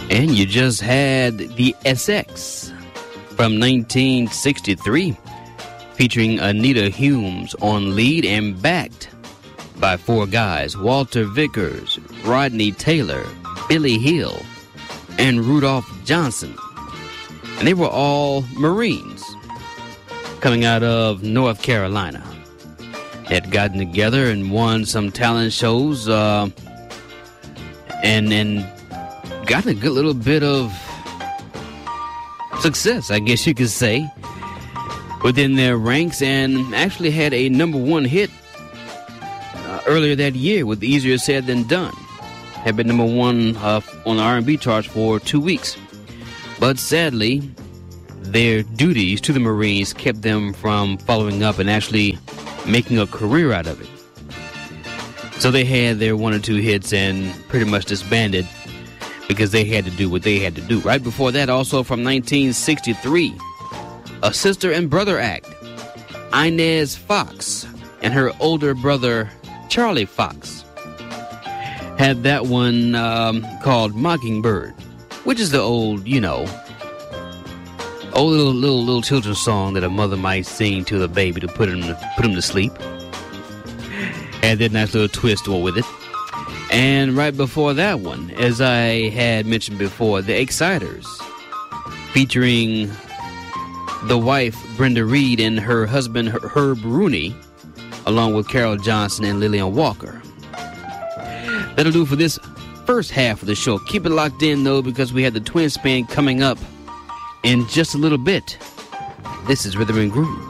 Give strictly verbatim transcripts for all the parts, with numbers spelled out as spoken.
And you just had the S X from nineteen sixty-three, featuring Anita Humes on lead and backed by four guys: Walter Vickers, Rodney Taylor, Billy Hill, and Rudolph Johnson. And they were all Marines coming out of North Carolina. They had gotten together and won some talent shows uh, and, and gotten a good little bit of success, I guess you could say, within their ranks, and actually had a number one hit uh, earlier that year with Easier Said Than Done. Had been number one uh, on the R and B charts for two weeks. But sadly, their duties to the Marines kept them from following up and actually making a career out of it. So they had their one or two hits and pretty much disbanded because they had to do what they had to do. Right before that, also from nineteen sixty-three, a sister and brother act, Inez Fox and her older brother Charlie Fox, had that one um, called Mockingbird, which is the old, you know, old little little little children's song that a mother might sing to the baby to put him to, put him to sleep. Had that nice little twist with it. And right before that one, as I had mentioned before, the Exciters, featuring the wife Brenda Reed and her husband Herb Rooney, along with Carol Johnson and Lillian Walker. That'll do for this first half of the show. Keep it locked in, though, because we have the Twin Spin coming up in just a little bit. This is Rhythm and Grooves.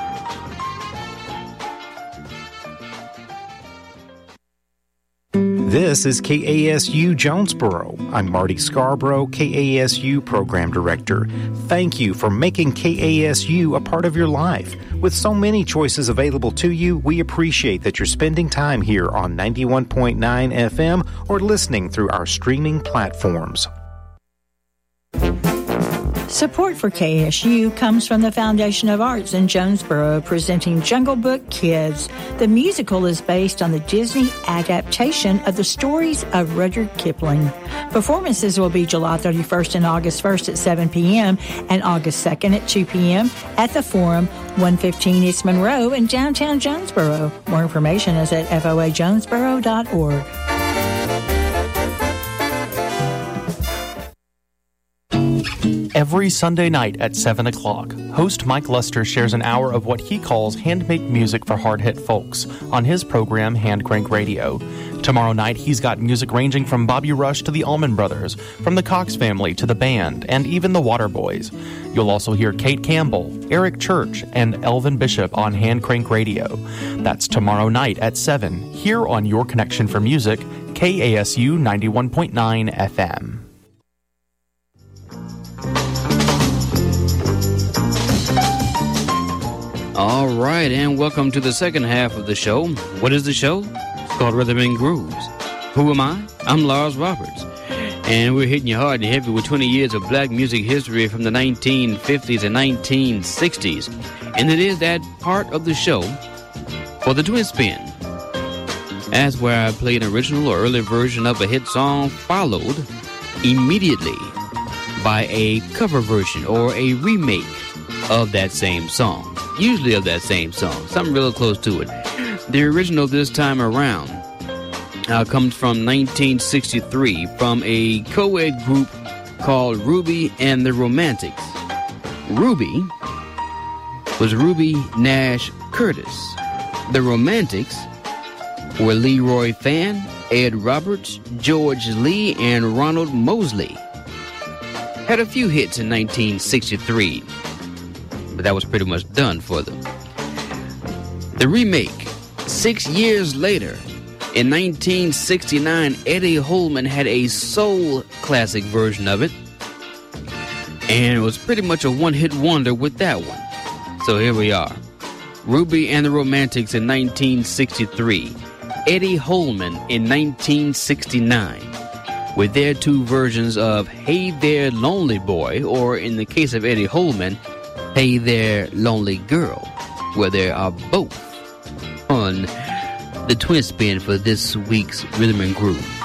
This is K A S U Jonesboro. I'm Marty Scarborough, K A S U Program Director. Thank you for making K A S U a part of your life. With so many choices available to you, we appreciate that you're spending time here on ninety-one point nine F M or listening through our streaming platforms. Support for K A S U comes from the Foundation of Arts in Jonesboro, presenting Jungle Book Kids. The musical is based on the Disney adaptation of the stories of Rudyard Kipling. Performances will be July thirty-first and August first at seven p.m. and August second at two p.m. at the Forum, one fifteen East Monroe in downtown Jonesboro. More information is at f o a jonesboro dot org. Every Sunday night at seven o'clock, host Mike Luster shares an hour of what he calls handmade music for hard-hit folks on his program Hand Crank Radio. Tomorrow night, he's got music ranging from Bobby Rush to the Allman Brothers, from the Cox Family to the band, and even the Waterboys. You'll also hear Kate Campbell, Eric Church, and Elvin Bishop on Hand Crank Radio. That's tomorrow night at seven, here on Your Connection for Music, K A S U ninety-one point nine F M. All right, and welcome to the second half of the show. What is the show? It's called Rhythm and Grooves. Who am I? I'm Lars Roberts, and we're hitting you hard and heavy with twenty years of black music history from the nineteen fifties and nineteen sixties. And it is that part of the show for the Twin Spin. That's where I play an original or early version of a hit song, followed immediately by a cover version or a remake of that same song. Usually of that same song, something real close to it. The original this time around uh, comes from nineteen sixty-three from a co-ed group called Ruby and the Romantics. Ruby was Ruby Nash Curtis. The Romantics were Leroy Fan, Ed Roberts, George Lee, and Ronald Mosley. Had a few hits in nineteen sixty-three. But that was pretty much done for them. The remake, six years later, in nineteen sixty-nine, Eddie Holman had a soul classic version of it, and it was pretty much a one-hit wonder with that one. So here we are. Ruby and the Romantics in nineteen sixty-three, Eddie Holman in nineteen sixty-nine, with their two versions of Hey There Lonely Boy, or in the case of Eddie Holman, Hey There Lonely Girl, where they are both on the Twin Spin for this week's Rhythm and Groove.